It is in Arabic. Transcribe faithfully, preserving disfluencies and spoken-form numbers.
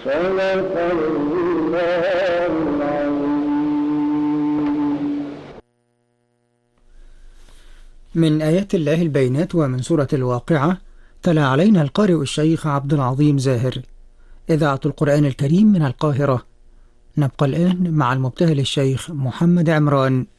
صدق الله العظيم. من آيات الله البينات ومن سورة الواقعة، تلا علينا القارئ الشيخ عبد العظيم زاهر. إذاعة القرآن الكريم من القاهرة. نبقى الآن مع المبتهل الشيخ محمد عمران.